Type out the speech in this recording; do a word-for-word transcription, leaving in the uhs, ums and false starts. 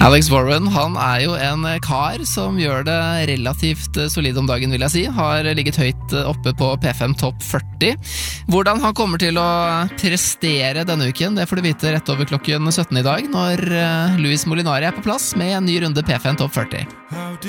Alex Warren, han er jo en kar som gjør det relativt solid om dagen, vil jeg si. Har ligget høyt oppe på P fem Topp førti. Hvordan han kommer til å prestere denne uken, det får du vite rett over klokken sytten i dag, når Luis Molinari er på plass med en ny runde P fem Topp førti.